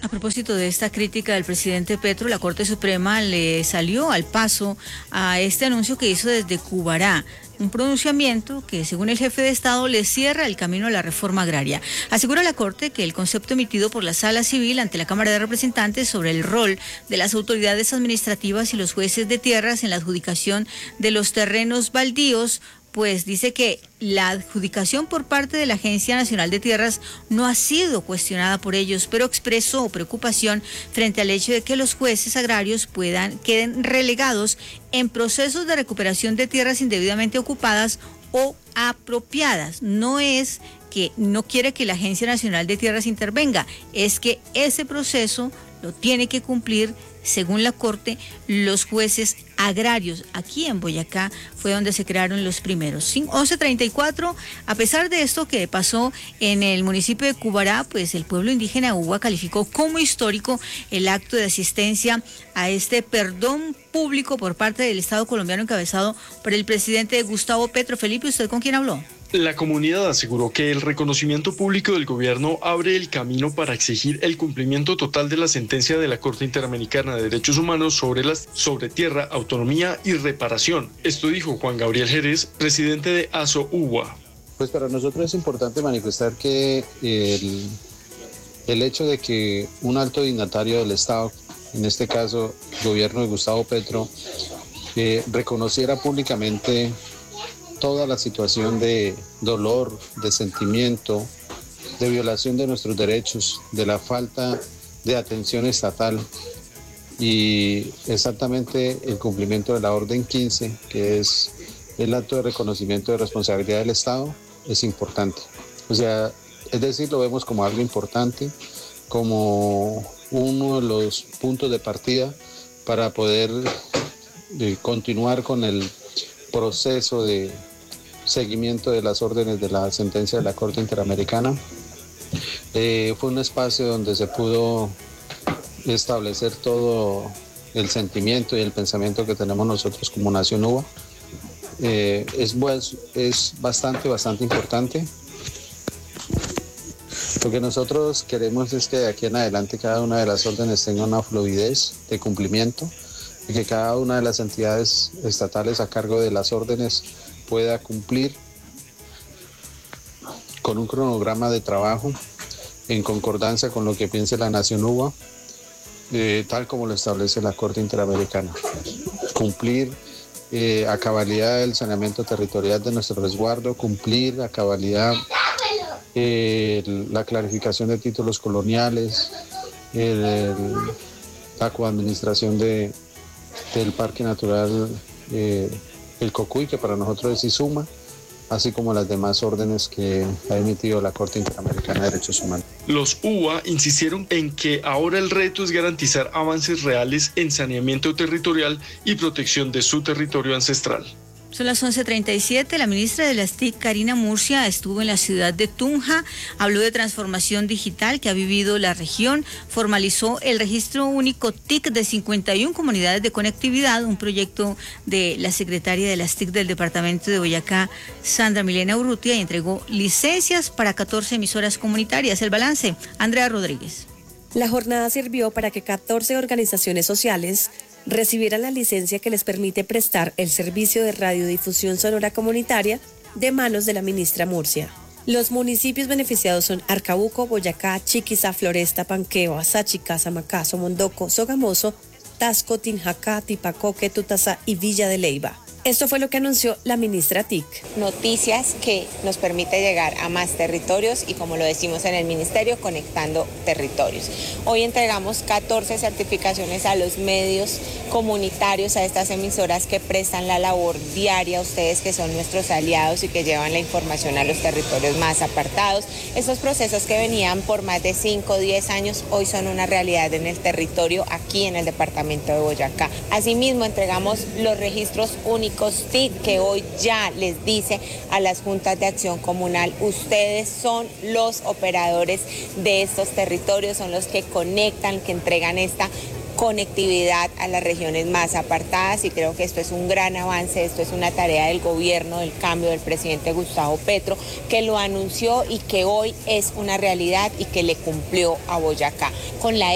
A propósito de esta crítica del presidente Petro, la Corte Suprema le salió al paso a este anuncio que hizo desde Cubará, un pronunciamiento que, según el jefe de Estado, le cierra el camino a la reforma agraria. Asegura la Corte que el concepto emitido por la Sala Civil ante la Cámara de Representantes sobre el rol de las autoridades administrativas y los jueces de tierras en la adjudicación de los terrenos baldíos, pues dice que la adjudicación por parte de la Agencia Nacional de Tierras no ha sido cuestionada por ellos, pero expresó preocupación frente al hecho de que los jueces agrarios queden relegados en procesos de recuperación de tierras indebidamente ocupadas o apropiadas. No es que no quiere que la Agencia Nacional de Tierras intervenga, es que ese proceso lo tiene que cumplir, según la Corte, los jueces agrarios. Aquí en Boyacá fue donde se crearon los primeros. 11:34, a pesar de esto que pasó en el municipio de Cubará, pues el pueblo indígena Uwa calificó como histórico el acto de asistencia a este perdón público por parte del Estado colombiano encabezado por el presidente Gustavo Petro. Felipe, ¿usted con quién habló? La comunidad aseguró que el reconocimiento público del gobierno abre el camino para exigir el cumplimiento total de la sentencia de la Corte Interamericana de Derechos Humanos sobre tierra, autonomía y reparación. Esto dijo Juan Gabriel Jerez, presidente de ASO Uwa. Pues para nosotros es importante manifestar que el hecho de que un alto dignatario del Estado, en este caso el gobierno de Gustavo Petro, reconociera públicamente toda la situación de dolor, de sentimiento, de violación de nuestros derechos, de la falta de atención estatal y exactamente el cumplimiento de la Orden 15, que es el acto de reconocimiento de responsabilidad del Estado, es importante. O sea, es decir, lo vemos como algo importante, como uno de los puntos de partida para poder continuar con el proceso de seguimiento de las órdenes de la sentencia de la Corte Interamericana. Fue un espacio donde se pudo establecer todo el sentimiento y el pensamiento que tenemos nosotros como Nación Uwa. Es bastante importante. Lo que nosotros queremos es que de aquí en adelante cada una de las órdenes tenga una fluidez de cumplimiento y que cada una de las entidades estatales a cargo de las órdenes pueda cumplir con un cronograma de trabajo en concordancia con lo que piense la Nación Uwa, tal como lo establece la Corte Interamericana. Cumplir a cabalidad el saneamiento territorial de nuestro resguardo, cumplir a cabalidad la clarificación de títulos coloniales, la coadministración del Parque Natural el Cocuy, que para nosotros es ISUMA, así como las demás órdenes que ha emitido la Corte Interamericana de Derechos Humanos. Los UA insistieron en que ahora el reto es garantizar avances reales en saneamiento territorial y protección de su territorio ancestral. Son las 11:37. La ministra de las TIC, Karina Murcia, estuvo en la ciudad de Tunja, habló de transformación digital que ha vivido la región, formalizó el registro único TIC de 51 comunidades de conectividad, un proyecto de la secretaria de las TIC del departamento de Boyacá, Sandra Milena Urrutia, y entregó licencias para 14 emisoras comunitarias. El balance, Andrea Rodríguez. La jornada sirvió para que 14 organizaciones sociales recibieran la licencia que les permite prestar el servicio de radiodifusión sonora comunitaria de manos de la ministra Murcia. Los municipios beneficiados son Arcabuco, Boyacá, Chiquiza, Floresta, Panqueo, Asáchica, Samacazo, Mondoco, Sogamoso, Tasco, Tinjacá, Tipacoque, Tutasá y Villa de Leyva. Esto fue lo que anunció la ministra TIC. Noticias que nos permite llegar a más territorios y, como lo decimos en el ministerio, conectando territorios. Hoy entregamos 14 certificaciones a los medios comunitarios, a estas emisoras que prestan la labor diaria, a ustedes que son nuestros aliados y que llevan la información a los territorios más apartados. Estos procesos que venían por más de 5 o 10 años hoy son una realidad en el territorio aquí en el departamento de Boyacá. Asimismo, entregamos los registros únicos TIC, que hoy ya les dice a las juntas de acción comunal: ustedes son los operadores de estos territorios, son los que conectan, que entregan esta conectividad a las regiones más apartadas, y creo que esto es un gran avance. Esto es una tarea del gobierno del cambio del presidente Gustavo Petro, que lo anunció y que hoy es una realidad y que le cumplió a Boyacá. Con la